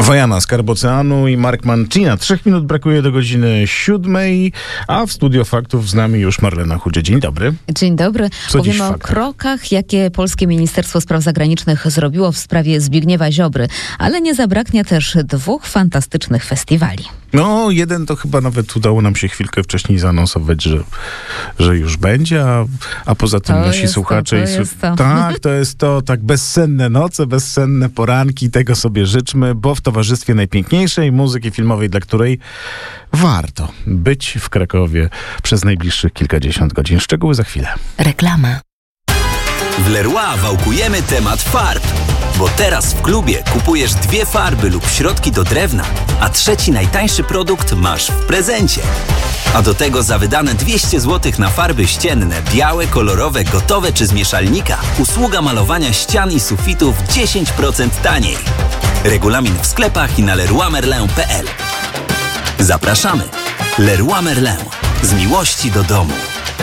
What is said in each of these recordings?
Wojana Skarboceanu i Mark Mancina. 3 minut brakuje do godziny 7, a w Studio Faktów z nami już Marlena Chudzie. Dzień dobry. Dzień dobry. Powiemy o krokach, jakie Polskie Ministerstwo Spraw Zagranicznych zrobiło w sprawie Zbigniewa Ziobry, ale nie zabraknie też 2 fantastycznych festiwali. No, jeden to chyba nawet udało nam się chwilkę wcześniej zaanonsować, że już będzie, a poza tym nasi słuchacze... Tak, to jest to, tak bezsenne noce, bezsenne poranki, tego sobie życzmy, bo w towarzystwie najpiękniejszej muzyki filmowej, dla której warto być w Krakowie przez najbliższych kilkadziesiąt godzin. Szczegóły za chwilę. Reklama. W Leroy wałkujemy temat farb, bo teraz w klubie kupujesz 2 farby lub środki do drewna, a 3. najtańszy produkt masz w prezencie. A do tego za wydane 200 zł na farby ścienne, białe, kolorowe, gotowe czy z mieszalnika, usługa malowania ścian i sufitów 10% taniej. Regulamin w sklepach i na leroymerlin.pl. Zapraszamy. Leroy Merlin. Z miłości do domu.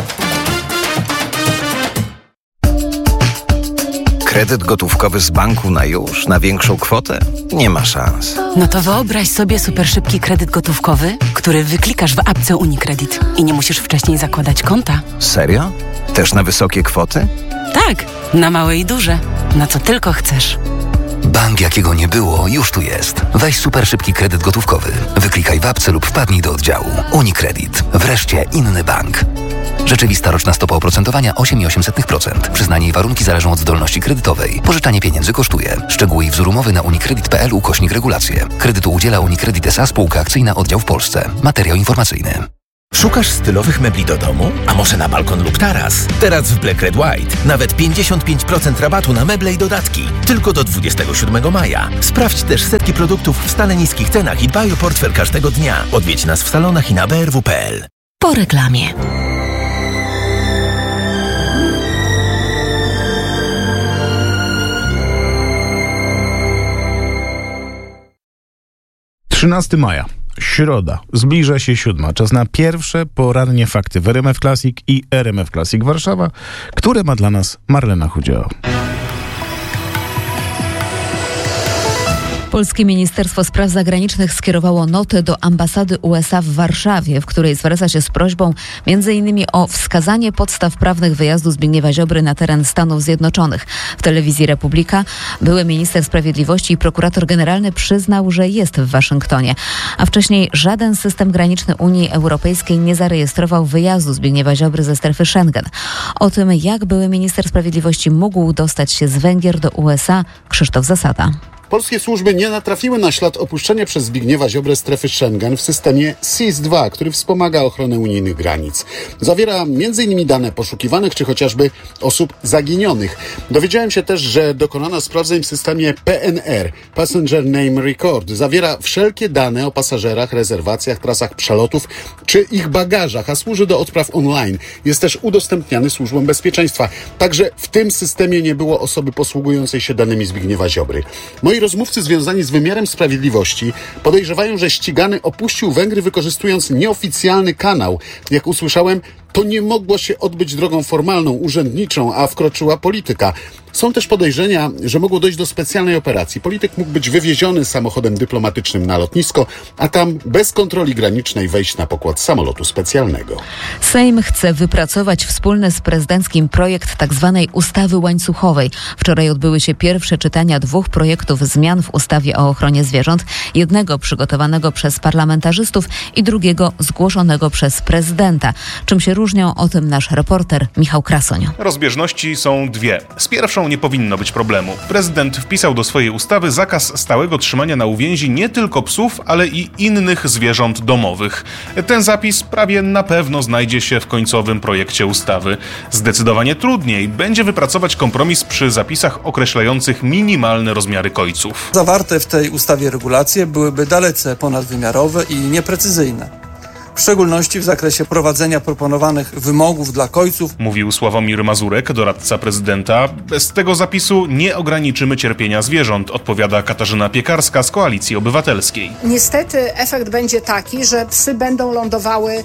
Kredyt gotówkowy z banku na już, na większą kwotę? Nie ma szans. No to wyobraź sobie super szybki kredyt gotówkowy, który wyklikasz w apce UniCredit i nie musisz wcześniej zakładać konta. Serio? Też na wysokie kwoty? Tak, na małe i duże. Na co tylko chcesz. Bank jakiego nie było, już tu jest. Weź super szybki kredyt gotówkowy. Wyklikaj w apce lub wpadnij do oddziału. UniCredit. Wreszcie inny bank. Rzeczywista roczna stopa oprocentowania 8,8%. Przyznanie i warunki zależą od zdolności kredytowej. Pożyczanie pieniędzy kosztuje. Szczegóły i wzór umowy na unicredit.pl/regulacje. Kredytu udziela UniCredit S.A. Spółka akcyjna, oddział w Polsce. Materiał informacyjny. Szukasz stylowych mebli do domu? A może na balkon lub taras? Teraz w Black Red White nawet 55% rabatu na meble i dodatki. Tylko do 27 maja. Sprawdź też setki produktów w stale niskich cenach i dbaj o portfel każdego dnia. Odwiedź nas w salonach i na brw.pl. Po reklamie. Trzynasty maja. Środa. Zbliża się 7. Czas na pierwsze porannie fakty w RMF Classic i RMF Classic Warszawa, które ma dla nas Marlena Chudzie. Polskie Ministerstwo Spraw Zagranicznych skierowało notę do ambasady USA w Warszawie, w której zwraca się z prośbą m.in. o wskazanie podstaw prawnych wyjazdu Zbigniewa Ziobry na teren Stanów Zjednoczonych. W telewizji Republika były minister sprawiedliwości i prokurator generalny przyznał, że jest w Waszyngtonie. A wcześniej żaden system graniczny Unii Europejskiej nie zarejestrował wyjazdu Zbigniewa Ziobry ze strefy Schengen. O tym, jak były minister sprawiedliwości mógł dostać się z Węgier do USA, Krzysztof Zasada. Polskie służby nie natrafiły na ślad opuszczenia przez Zbigniewa Ziobrę strefy Schengen w systemie SIS-2, który wspomaga ochronę unijnych granic. Zawiera m.in. dane poszukiwanych czy chociażby osób zaginionych. Dowiedziałem się też, że dokonano sprawdzeń w systemie PNR, Passenger Name Record. Zawiera wszelkie dane o pasażerach, rezerwacjach, trasach przelotów czy ich bagażach, a służy do odpraw online. Jest też udostępniany służbom bezpieczeństwa. Także w tym systemie nie było osoby posługującej się danymi Zbigniewa Ziobry. Moi rozmówcy związani z wymiarem sprawiedliwości podejrzewają, że ścigany opuścił Węgry wykorzystując nieoficjalny kanał. Jak usłyszałem, to nie mogło się odbyć drogą formalną, urzędniczą, a wkroczyła polityka. Są też podejrzenia, że mogło dojść do specjalnej operacji. Polityk mógł być wywieziony samochodem dyplomatycznym na lotnisko, a tam bez kontroli granicznej wejść na pokład samolotu specjalnego. Sejm chce wypracować wspólny z prezydenckim projekt tzw. ustawy łańcuchowej. Wczoraj odbyły się pierwsze czytania 2 projektów zmian w ustawie o ochronie zwierząt. Jednego przygotowanego przez parlamentarzystów i drugiego zgłoszonego przez prezydenta. Czym się różnią, o tym nasz reporter Michał Krasoń. Rozbieżności są 2. Z pierwszą nie powinno być problemu. Prezydent wpisał do swojej ustawy zakaz stałego trzymania na uwięzi nie tylko psów, ale i innych zwierząt domowych. Ten zapis prawie na pewno znajdzie się w końcowym projekcie ustawy. Zdecydowanie trudniej będzie wypracować kompromis przy zapisach określających minimalne rozmiary kojców. Zawarte w tej ustawie regulacje byłyby dalece ponadwymiarowe i nieprecyzyjne. W szczególności w zakresie prowadzenia proponowanych wymogów dla kojców. Mówił Sławomir Mazurek, doradca prezydenta. Bez tego zapisu nie ograniczymy cierpienia zwierząt, odpowiada Katarzyna Piekarska z Koalicji Obywatelskiej. Niestety efekt będzie taki, że psy będą lądowały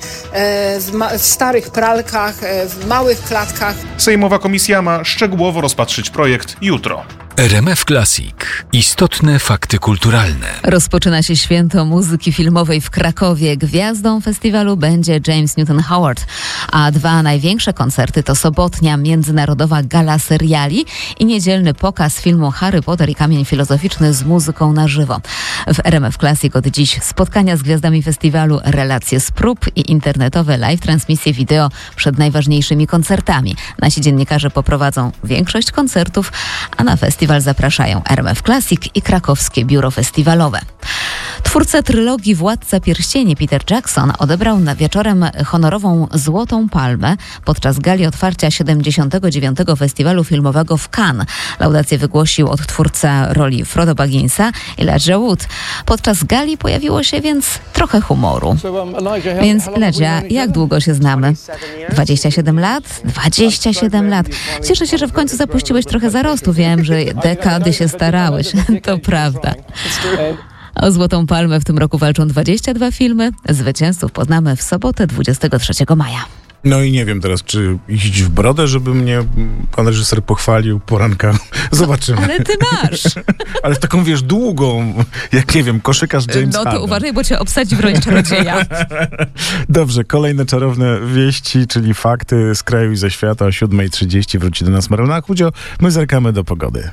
w starych pralkach, w małych klatkach. Sejmowa komisja ma szczegółowo rozpatrzyć projekt jutro. RMF Classic. Istotne fakty kulturalne. Rozpoczyna się święto muzyki filmowej w Krakowie. Gwiazdą festiwalu będzie James Newton Howard, a dwa największe koncerty to sobotnia międzynarodowa gala seriali i niedzielny pokaz filmu Harry Potter i Kamień Filozoficzny z muzyką na żywo. W RMF Classic od dziś spotkania z gwiazdami festiwalu, relacje z prób i internetowe live transmisje wideo przed najważniejszymi koncertami. Nasi dziennikarze poprowadzą większość koncertów, a na festiwal zapraszają RMF Classic i krakowskie biuro festiwalowe. Twórca trylogii Władca Pierścieni Peter Jackson odebrał na wieczorem honorową Złotą Palmę podczas gali otwarcia 79. Festiwalu Filmowego w Cannes. Laudację wygłosił odtwórca roli Frodo Bagginsa, Elijah Wood. Podczas gali pojawiło się więc trochę humoru. Więc Elijah, jak długo się znamy? 27 lat? 27 lat. Cieszę się, że w końcu zapuściłeś trochę zarostu. Wiem, że dekady się starałeś. To prawda. O Złotą Palmę w tym roku walczą 22 filmy. Zwycięzców poznamy w sobotę 23 maja. No i nie wiem teraz, czy iść w brodę, żeby mnie pan reżyser pochwalił poranka. Zobaczymy. Ale ty masz. Ale taką, wiesz, długą, jak nie wiem, koszykarz James No to Harden. uważaj, bo cię obsadzi w roli czarodzieja. Dobrze, kolejne czarowne wieści, czyli fakty z kraju i ze świata. O 7:30 wróci do nas Marlena Chudzio. My zerkamy do pogody.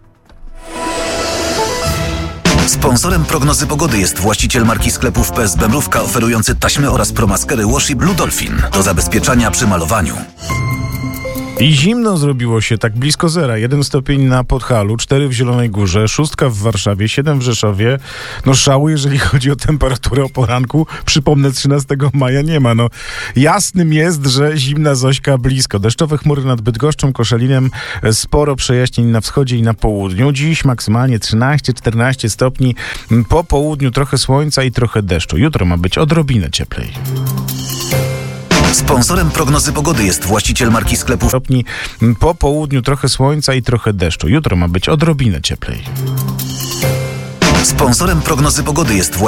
Sponsorem prognozy pogody jest właściciel marki sklepów PSB Mrówka, oferujący taśmy oraz promaskery Washi Blue Dolphin do zabezpieczania przy malowaniu. I zimno zrobiło się, tak blisko zera. 1 stopień na Podhalu, 4 w Zielonej Górze, 6 w Warszawie, 7 w Rzeszowie. No szału, jeżeli chodzi o temperaturę o poranku. Przypomnę, 13 maja nie ma. No jasnym jest, że zimna Zośka blisko. Deszczowe chmury nad Bydgoszczą, Koszalinem, sporo przejaśnień na wschodzie i na południu. Dziś maksymalnie 13-14 stopni. Po południu trochę słońca i trochę deszczu. Jutro ma być odrobinę cieplej. Sponsorem prognozy pogody jest właściciel marki sklepów. Po południu trochę słońca i trochę deszczu. Jutro ma być odrobinę cieplej. Sponsorem prognozy pogody jest